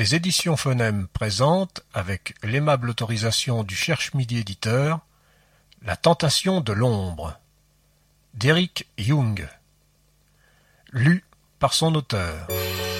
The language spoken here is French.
Les éditions Phonème présentent, avec l'aimable autorisation du Cherche-Midi éditeur, La tentation de l'ombre d'Eric Jung, lu par son auteur.